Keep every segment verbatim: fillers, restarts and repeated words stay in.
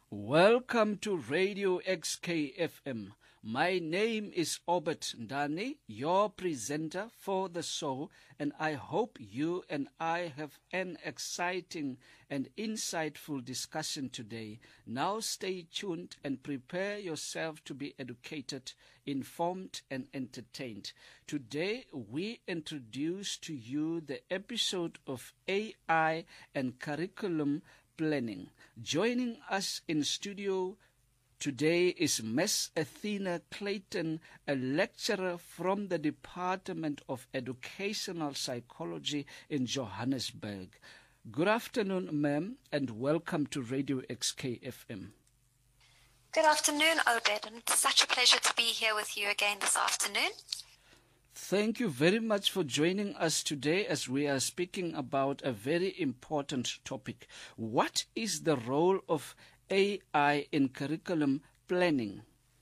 Welcome to Radio X K F M. My name is Obert Ndani, your presenter for the show, and I hope you and I have an exciting and insightful discussion today. Now stay tuned and prepare yourself to be educated, informed, and entertained. Today we introduce to you the episode of A I and Curriculum Planning. Joining us in studio today is Miss Athena Clayton, a lecturer from the Department of Educational Psychology in Johannesburg. Good afternoon, ma'am, and welcome to Radio X K F M. Good afternoon, Obed, and it's such a pleasure to be here with you again this afternoon. Thank you very much for joining us today as we are speaking about a very important topic. What is the role of A I in curriculum planning?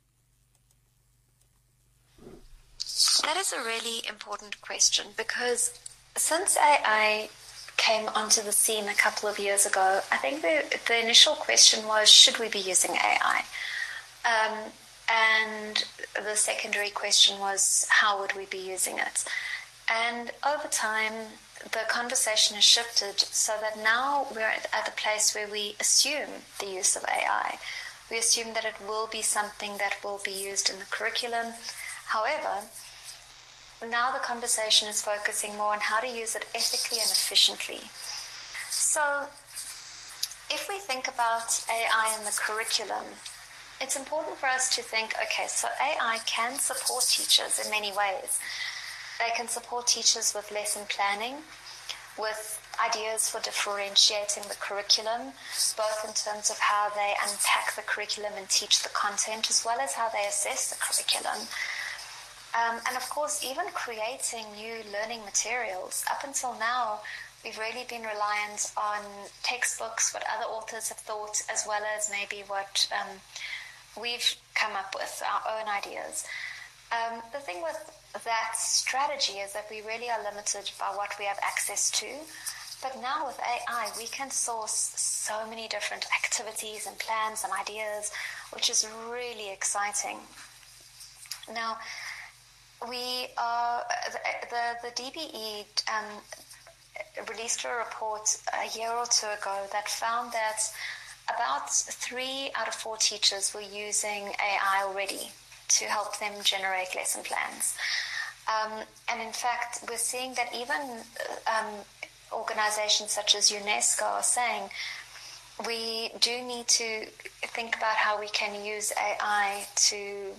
That is a really important question because since A I came onto the scene a couple of years ago, I think the, the initial question was, should we be using A I? Um, And the secondary question was, how would we be using it? And over time, the conversation has shifted so that now we're at the place where we assume the use of A I. We assume that it will be something that will be used in the curriculum. However, now the conversation is focusing more on how to use it ethically and efficiently. So if we think about A I in the curriculum, it's important for us to think, okay, so A I can support teachers in many ways. They can support teachers with lesson planning, with ideas for differentiating the curriculum, both in terms of how they unpack the curriculum and teach the content, as well as how they assess the curriculum. Um, and of course, even creating new learning materials. Up until now, we've really been reliant on textbooks, what other authors have thought, as well as maybe what um, we've come up with, our own ideas. Um, the thing with that strategy is that we really are limited by what we have access to. But now with A I, we can source so many different activities and plans and ideas, which is really exciting. Now, we are, the, the, the D B E um, released a report a year or two ago that found that about three out of four teachers were using A I already to help them generate lesson plans. Um, and in fact, we're seeing that even um, organizations such as UNESCO are saying we do need to think about how we can use A I to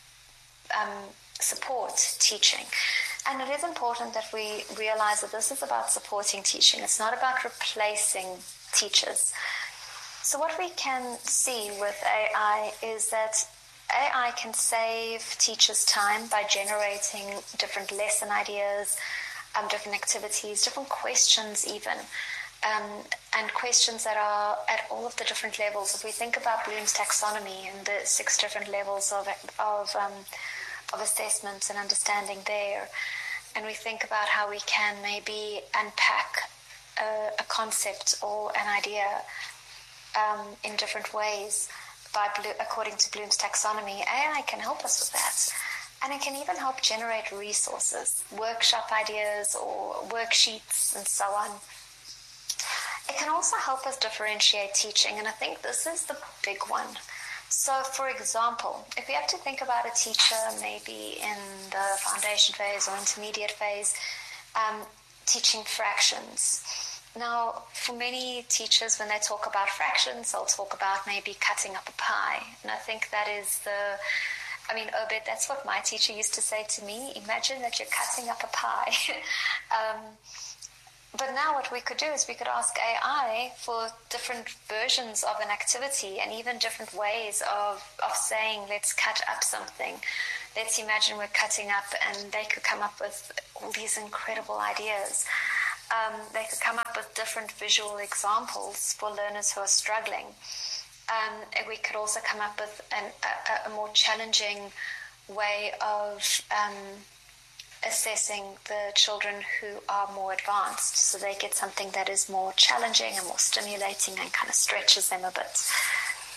um, support teaching. And it is important that we realize that this is about supporting teaching. It's not about replacing teachers. So what we can see with A I is that A I can save teachers time by generating different lesson ideas, um, different activities, different questions even, um, and questions that are at all of the different levels. If we think about Bloom's taxonomy and the six different levels of of, um, of assessment and understanding there, and we think about how we can maybe unpack a, a concept or an idea Um, in different ways by Blue, according to Bloom's taxonomy, A I can help us with that. And it can even help generate resources, workshop ideas or worksheets and so on. It can also help us differentiate teaching, and I think this is the big one. So, for example, if we have to think about a teacher maybe in the foundation phase or intermediate phase, um, teaching fractions. Now, for many teachers, when they talk about fractions, they'll talk about maybe cutting up a pie. And I think that is the, I mean, Obed, that's what my teacher used to say to me. Imagine that you're cutting up a pie. um, but now what we could do is we could ask A I for different versions of an activity and even different ways of, of saying, let's cut up something. Let's imagine we're cutting up, and they could come up with all these incredible ideas. Um, they could come up with different visual examples for learners who are struggling. Um, and we could also come up with an, a, a more challenging way of um, assessing the children who are more advanced, so they get something that is more challenging and more stimulating and kind of stretches them a bit.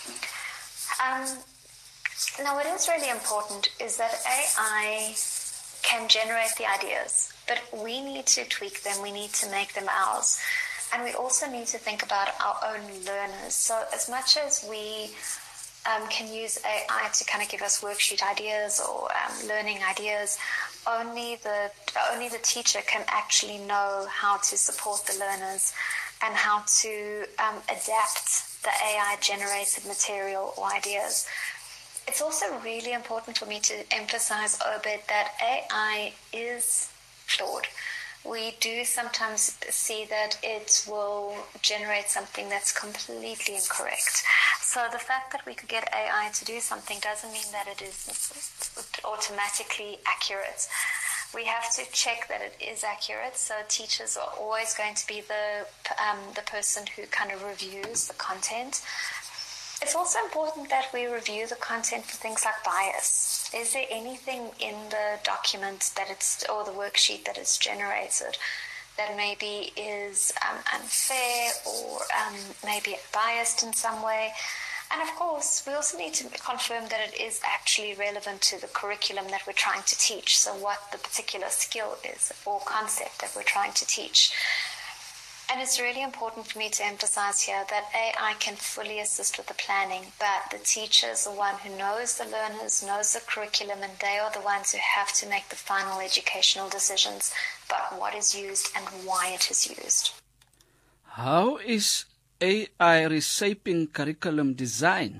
Um, now, what is really important is that A I can generate the ideas, but we need to tweak them, we need to make them ours. And we also need to think about our own learners. So as much as we um, can use A I to kind of give us worksheet ideas or um, learning ideas, only the only the teacher can actually know how to support the learners and how to um, adapt the A I-generated material or ideas. It's also really important for me to emphasize, Obed, that A I is flawed. We do sometimes see that it will generate something that's completely incorrect. So the fact that we could get A I to do something doesn't mean that it is automatically accurate. We have to check that it is accurate. So teachers are always going to be the um, the person who kind of reviews the content. It's also important that we review the content for things like bias. Is there anything in the document that it's or the worksheet that it's generated that maybe is um, unfair or um, maybe biased in some way? And of course, we also need to confirm that it is actually relevant to the curriculum that we're trying to teach. So what the particular skill is or concept that we're trying to teach. And it's really important for me to emphasize here that A I can fully assist with the planning, but the teacher is the one who knows the learners, knows the curriculum, and they are the ones who have to make the final educational decisions about what is used and why it is used. How is A I reshaping curriculum design?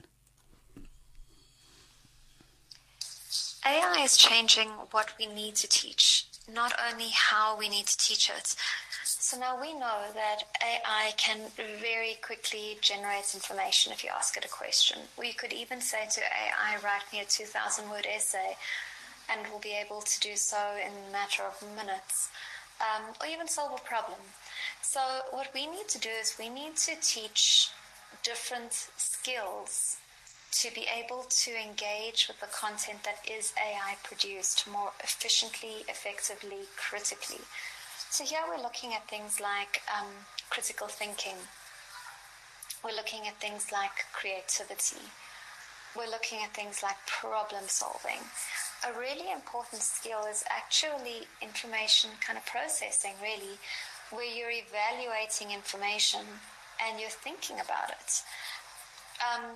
A I is changing what we need to teach, not only how we need to teach it. So now we know that A I can very quickly generate information if you ask it a question. We could even say to A I, write me a two thousand word essay, and we'll be able to do so in a matter of minutes, um, or even solve a problem. So what we need to do is we need to teach different skills to be able to engage with the content that is A I produced more efficiently, effectively, critically. So here we're looking at things like um, critical thinking. We're looking at things like creativity. We're looking at things like problem solving. A really important skill is actually information kind of processing, really, where you're evaluating information and you're thinking about it. Um,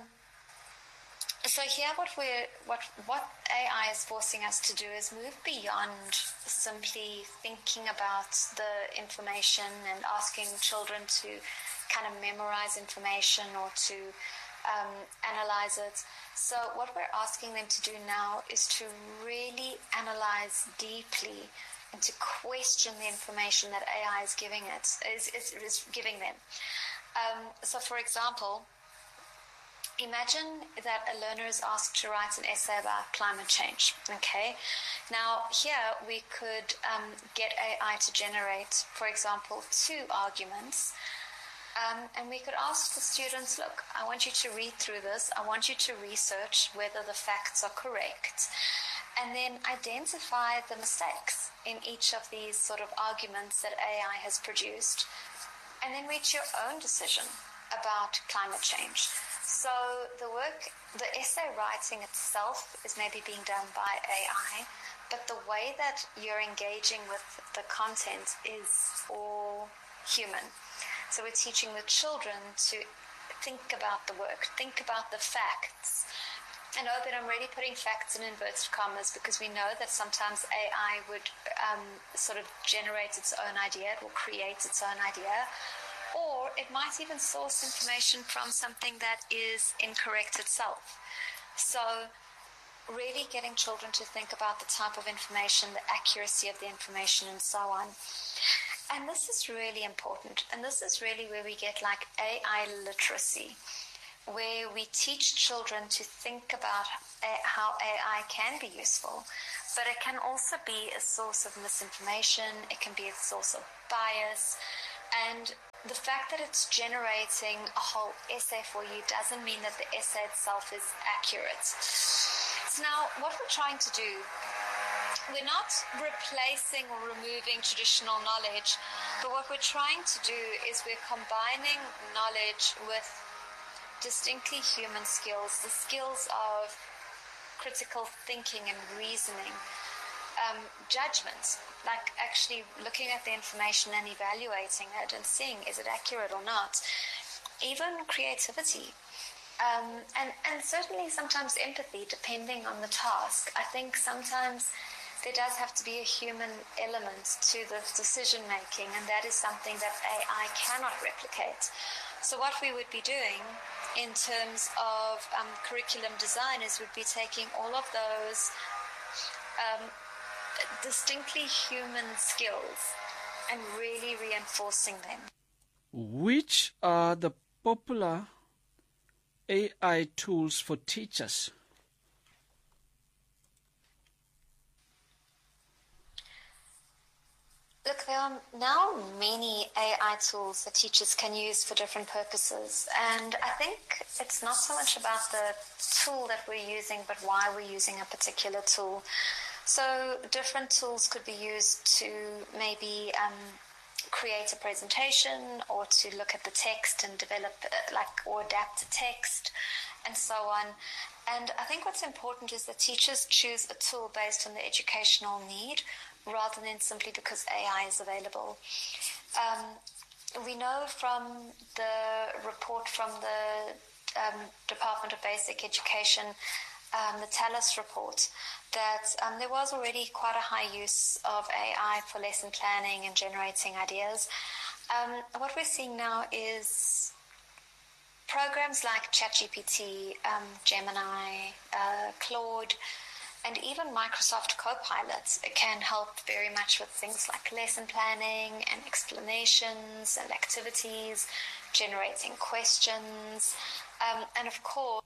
So here what we're, what, what A I is forcing us to do is move beyond simply thinking about the information and asking children to kind of memorize information or to um, analyze it. So what we're asking them to do now is to really analyze deeply and to question the information that A I is giving it, is, is, is giving them. Um, so for example, imagine that a learner is asked to write an essay about climate change, okay? Now, here we could um, get A I to generate, for example, two arguments, um, and we could ask the students, look, I want you to read through this, I want you to research whether the facts are correct, and then identify the mistakes in each of these sort of arguments that A I has produced, and then reach your own decision about climate change. So the work, the essay writing itself is maybe being done by A I, but the way that you're engaging with the content is all human. So we're teaching the children to think about the work, think about the facts. I know that I'm really putting facts in inverted commas because we know that sometimes A I would um, sort of generate its own idea, it will create its own idea. Or it might even source information from something that is incorrect itself. So really getting children to think about the type of information, the accuracy of the information, and so on. And this is really important. And this is really where we get like A I literacy, where we teach children to think about how A I can be useful. But it can also be a source of misinformation. It can be a source of bias. And the fact that it's generating a whole essay for you doesn't mean that the essay itself is accurate. So now, what we're trying to do, we're not replacing or removing traditional knowledge, but what we're trying to do is we're combining knowledge with distinctly human skills, the skills of critical thinking and reasoning, um, judgment, like actually looking at the information and evaluating it and seeing is it accurate or not, even creativity, um, and, and certainly sometimes empathy, depending on the task. I think sometimes there does have to be a human element to the decision making, and that is something that A I cannot replicate. So what we would be doing in terms of um, curriculum design is we'd be taking all of those um, distinctly human skills and really reinforcing them. Which are the popular A I tools for teachers? Look, there are now many A I tools that teachers can use for different purposes. And I think it's not so much about the tool that we're using, but why we're using a particular tool. So different tools could be used to maybe um, create a presentation, or to look at the text and develop, uh, like, or adapt the text, and so on. And I think what's important is that teachers choose a tool based on the educational need, rather than simply because A I is available. Um, we know from the report from the um, Department of Basic Education, um, the TALIS report, that um, there was already quite a high use of A I for lesson planning and generating ideas. Um, what we're seeing now is programs like ChatGPT, um, Gemini, uh, Claude, and even Microsoft Copilot can help very much with things like lesson planning and explanations and activities, generating questions, um, and of course,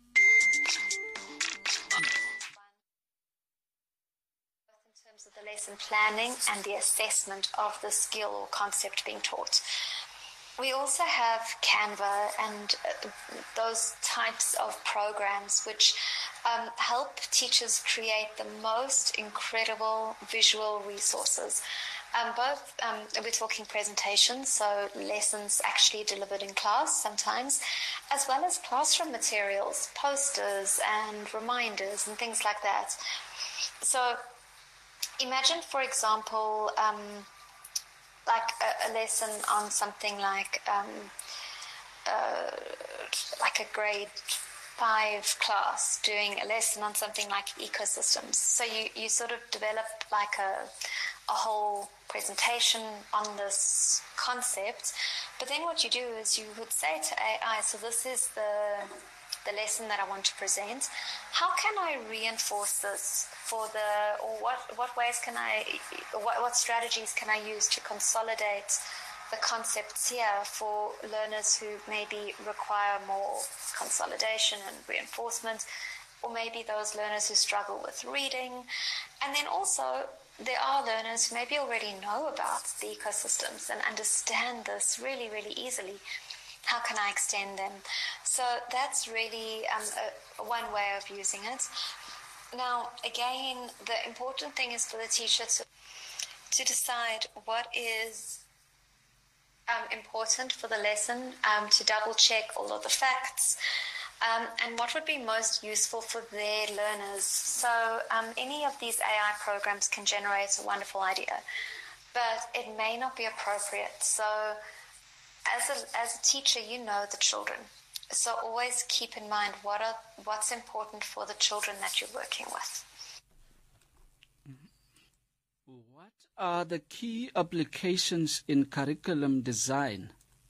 both in terms of the lesson planning and the assessment of the skill or concept being taught. We also have Canva and uh, those types of programs which um, help teachers create the most incredible visual resources. Um, both, um, we're talking presentations, so lessons actually delivered in class sometimes, as well as classroom materials, posters and reminders and things like that. So imagine, for example, um, like a, a lesson on something like um, uh, like a grade five class doing a lesson on something like ecosystems. So you, you sort of develop like a, a whole presentation on this concept, but then what you do is you would say to A I, so this is the the lesson that I want to present. How can I reinforce this for the, or what, what ways can I, what, what strategies can I use to consolidate the concepts here for learners who maybe require more consolidation and reinforcement, or maybe those learners who struggle with reading. And then also, there are learners who maybe already know about the ecosystems and understand this really, really easily. How can I extend them? So that's really um, a, one way of using it. Now, again, the important thing is for the teacher to, to decide what is um, important for the lesson, um, to double check all of the facts, um, and what would be most useful for their learners. So um, any of these A I programs can generate a wonderful idea, but it may not be appropriate. So As a, as a teacher, you know the children. So always keep in mind what are, what's important for the children that you're working with. What are the key applications in curriculum design?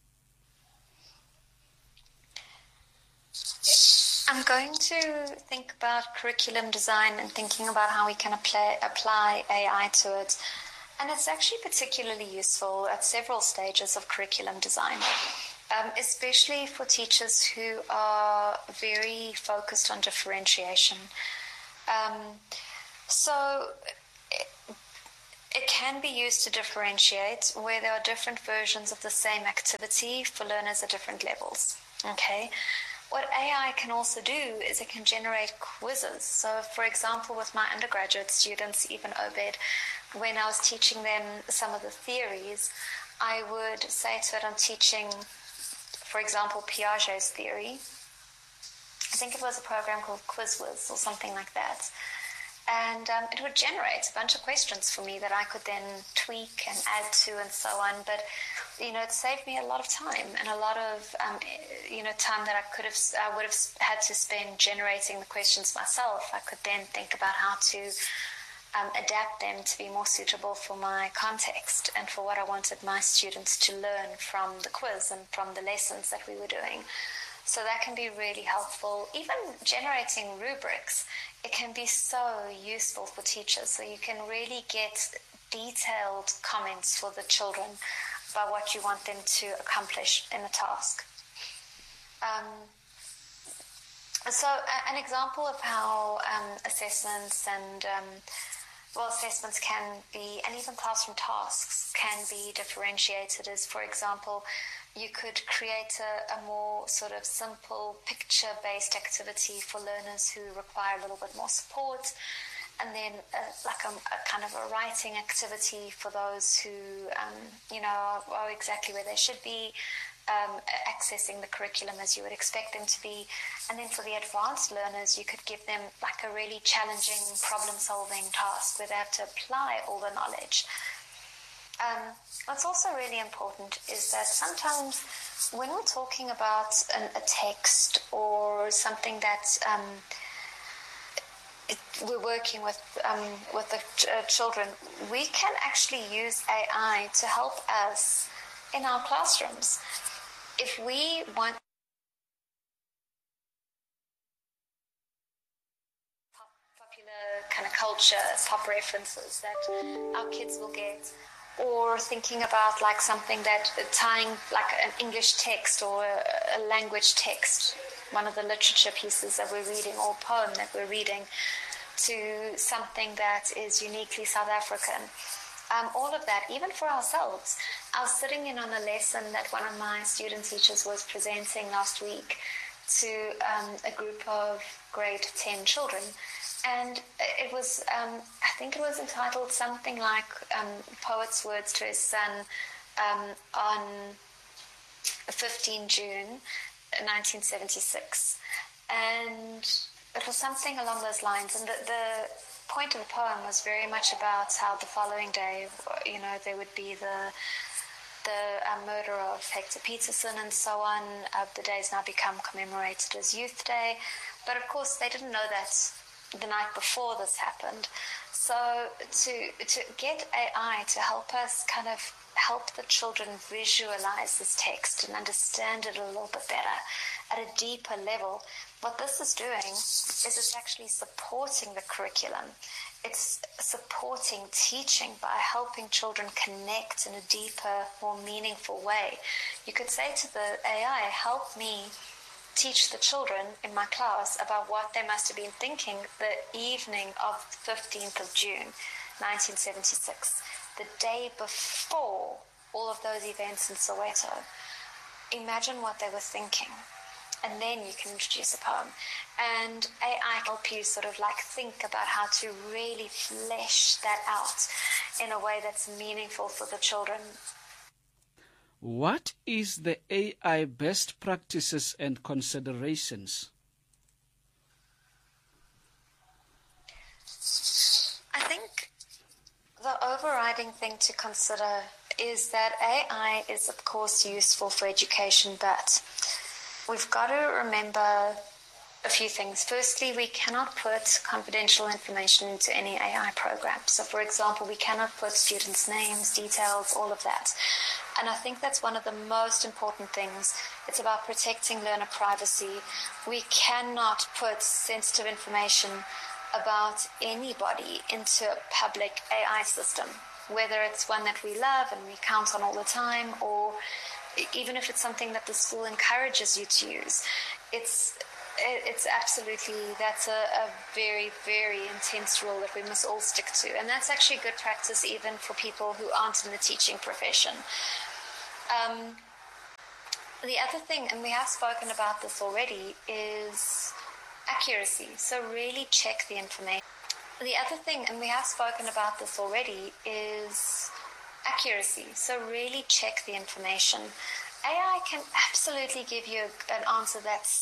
I'm going to think about curriculum design and thinking about how we can apply, apply A I to it. And it's actually particularly useful at several stages of curriculum design, um, especially for teachers who are very focused on differentiation. Um, so it, it can be used to differentiate where there are different versions of the same activity for learners at different levels. Okay. What A I can also do is it can generate quizzes. So, for example, with my undergraduate students, even Obed, when I was teaching them some of the theories, I would say to it, I'm teaching for example, Piaget's theory. I think it was a program called QuizWiz or something like that. And um, it would generate a bunch of questions for me that I could then tweak and add to and so on. But, you know, it saved me a lot of time and a lot of, um, you know, time that I could have, I would have had to spend generating the questions myself. I could then think about how to um, adapt them to be more suitable for my context and for what I wanted my students to learn from the quiz and from the lessons that we were doing. So that can be really helpful. Even generating rubrics, it can be so useful for teachers. So you can really get detailed comments for the children about what you want them to accomplish in the task. Um, so a, an example of how um, assessments and um, well, assessments can be, and even classroom tasks can be differentiated is, for example, you could create a, a more sort of simple picture-based activity for learners who require a little bit more support, and then a, like a, a kind of a writing activity for those who, um, you know, are, are exactly where they should be, um, accessing the curriculum as you would expect them to be. And then for the advanced learners, you could give them like a really challenging problem-solving task where they have to apply all the knowledge. Um, what's also really important is that sometimes when we're talking about an, a text or something that um, it, we're working with um, with the ch- uh, children, we can actually use A I to help us in our classrooms. If we want pop, popular kind of culture, pop references that our kids will get, or thinking about like something that uh, tying like an English text or a, a language text, one of the literature pieces that we're reading or poem that we're reading, to something that is uniquely South African. Um, all of that, even for ourselves. I was sitting in on a lesson that one of my student teachers was presenting last week to um, a group of grade ten children. And it was, um, I think it was entitled something like um, Poet's Words to His Son um, on fifteenth of June nineteen seventy-six. And it was something along those lines. And the, the point of the poem was very much about how the following day, you know, there would be the the uh, murder of Hector Peterson and so on. Uh, the day has now become commemorated as Youth Day. But of course, they didn't know that the night before this happened. So to to get A I to help us kind of help the children visualize this text and understand it a little bit better at a deeper level, what this is doing is it's actually supporting the curriculum. It's supporting teaching by helping children connect in a deeper, more meaningful way. You could say to the A I, help me teach the children in my class about what they must have been thinking the evening of fifteenth of June nineteen seventy-six, the day before all of those events in Soweto. Imagine what they were thinking, and then you can introduce a poem. And A I help you sort of like think about how to really flesh that out in a way that's meaningful for the children. What is the A I best practices and considerations? I think the overriding thing to consider is that A I is, of course, useful for education, but we've got to remember a few things. Firstly, we cannot put confidential information into any A I program. So, for example, we cannot put students' names, details, all of that. And I think that's one of the most important things. It's about protecting learner privacy. We cannot put sensitive information about anybody into a public A I system, whether it's one that we love and we count on all the time, or even if it's something that the school encourages you to use. It's it's absolutely, that's a, a very, very intense rule that we must all stick to. And that's actually good practice even for people who aren't in the teaching profession. Um, the other thing, and we have spoken about this already, is accuracy. So really check the information. The other thing, and we have spoken about this already, is accuracy. So really check the information. A I can absolutely give you an answer that's